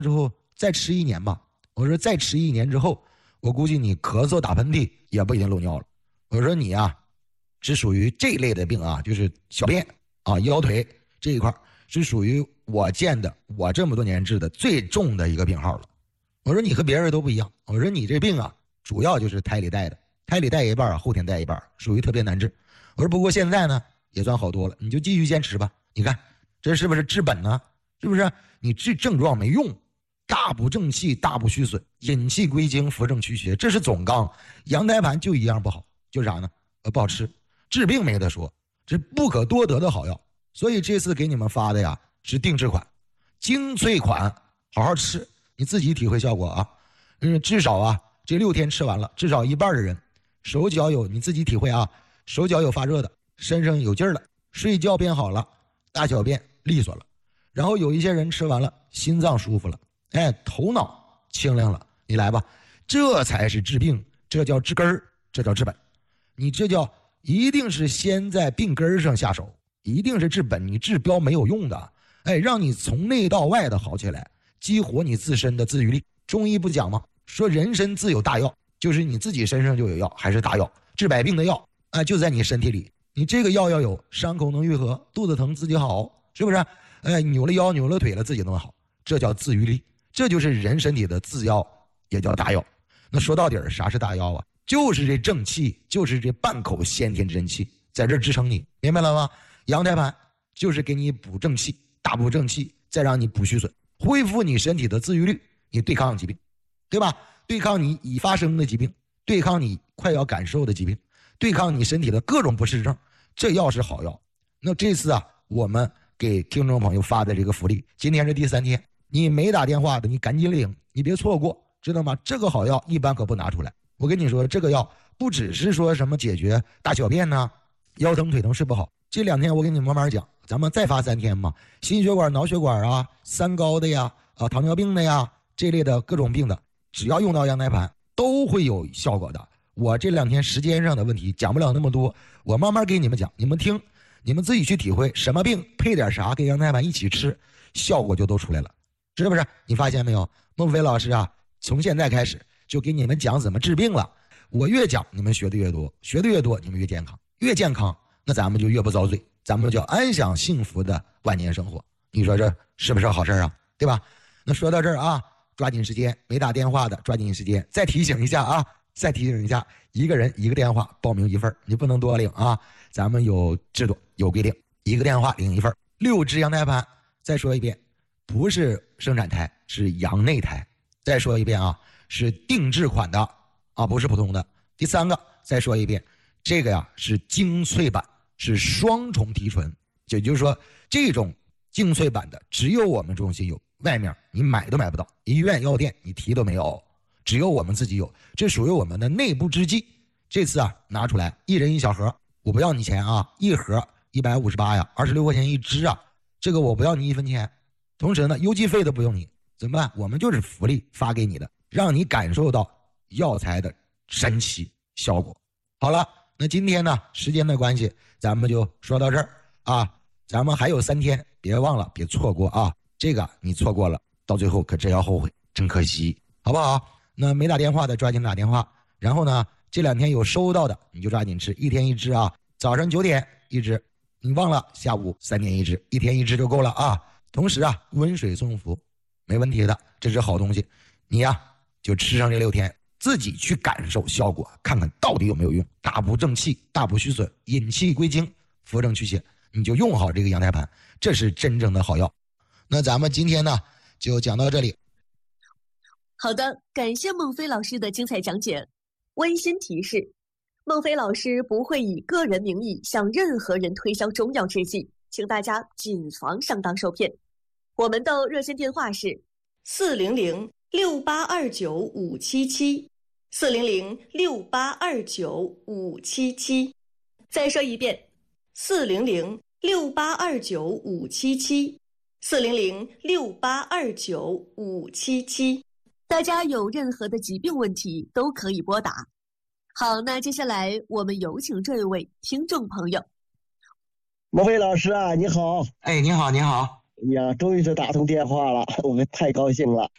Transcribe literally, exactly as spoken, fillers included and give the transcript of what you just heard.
之后再吃一年吧。我说再吃一年之后，我估计你咳嗽打喷嚏也不一定漏尿了。我说你啊，是属于这类的病啊，就是小便啊、腰腿这一块是属于我见的我这么多年治的最重的一个病号了。我说你和别人都不一样，我说你这病啊，主要就是胎里带的，胎里带一半，后天带一半，属于特别难治。我说不过现在呢也算好多了，你就继续坚持吧。你看这是不是治本呢？是不是？你治症状没用，大补正气，大补虚损，引气归经，扶正祛邪，这是总纲。羊胎盘就一样不好，就是啥呢？呃，不好吃。治病没得说，这不可多得的好药。所以这次给你们发的呀是定制款，精粹款，好好吃，你自己体会效果啊。嗯，至少啊这六天吃完了，至少一半的人手脚有，你自己体会啊，手脚有发热的，身上有劲儿了，睡觉变好了，大小便利索了。然后有一些人吃完了心脏舒服了，哎，头脑清亮了，你来吧，这才是治病，这叫治根儿，这叫治本。你这叫一定是先在病根上下手，一定是治本，你治标没有用的。哎，让你从内到外的好起来，激活你自身的自愈力。中医不讲吗？说人身自有大药，就是你自己身上就有药，还是大药，治百病的药啊，就在你身体里。你这个药要有，伤口能愈合，肚子疼自己好，是不是？哎，扭了腰扭了腿了自己能好，这叫自愈力，这就是人身体的自药，也叫大药。那说到底儿，啥是大药啊？就是这正气，就是这半口先天真气在这支撑你，明白了吗？羊胎盘就是给你补正气，大补正气，再让你补虚损，恢复你身体的自愈力，你对抗疾病，对吧？对抗你已发生的疾病，对抗你快要感受的疾病，对抗你身体的各种不适症，这药是好药。那这次啊，我们给听众朋友发的这个福利，今天是第三天，你没打电话的你赶紧领，你别错过，知道吗？这个好药一般可不拿出来。我跟你说，这个药不只是说什么解决大小便呢、腰疼腿疼睡不好，这两天我给你慢慢讲，咱们再发三天嘛，心血管脑血管啊、三高的呀、啊糖尿病的呀，这类的各种病的，只要用到羊胎盘都会有效果的。我这两天时间上的问题讲不了那么多，我慢慢给你们讲，你们听，你们自己去体会，什么病配点啥跟羊胎盘一起吃，效果就都出来了，是不是？你发现没有？孟非老师啊，从现在开始就给你们讲怎么治病了。我越讲你们学的越多，学的越多你们越健康，越健康那咱们就越不遭罪，咱们就安享幸福的晚年生活。你说这是不是好事啊？对吧？那说到这儿啊，抓紧时间，没打电话的抓紧时间，再提醒一下啊，再提醒一下，一个人一个电话报名一份，你不能多领啊，咱们有制度有规定，一个电话领一份。六支羊胎盘，再说一遍，不是生产胎，是羊内胎。再说一遍啊，是定制款的啊，不是普通的。第三个，再说一遍，这个呀是精粹版，是双重提纯，也就是说这种精粹版的只有我们中心有，外面你买都买不到，医院药店你提都没有，只有我们自己有，这属于我们的内部之技。这次啊拿出来，一人一小盒，我不要你钱啊，一盒一百五十八呀，二十六块钱一支啊，这个我不要你一分钱，同时呢邮寄费都不用你，怎么办？我们就是福利发给你的，让你感受到药材的神奇效果。好了，那今天呢时间的关系咱们就说到这儿啊，咱们还有三天，别忘了别错过啊，这个你错过了到最后可真要后悔，真可惜，好不好？那没打电话的抓紧打电话，然后呢这两天有收到的你就抓紧吃，一天一支啊，早上九点一支，你忘了下午三点一支，一天一支就够了啊。同时啊温水送服没问题的，这是好东西，你呀就吃上这六天，自己去感受效果，看看到底有没有用，大补正气，大补虚损，引气归经，扶正祛邪，你就用好这个羊胎盘，这是真正的好药。那咱们今天呢就讲到这里。 好的，感谢孟非老师的精彩讲解。温馨提示，孟非老师不会以个人名义向任何人推销中药制剂，请大家谨防上当受骗。我们的热线电话是四零零六八二九五七七，四零零六八二九五七七。 再说一遍， 四零零六八二九五七七，四零零六八二九五七七。 大家有任何的疾病问题都可以拨打。好，那接下来我们有请这一位听众朋友。 孟非老师啊，你好。 哎，你好，你好。 呀，终于是打通电话了，我们太高兴了。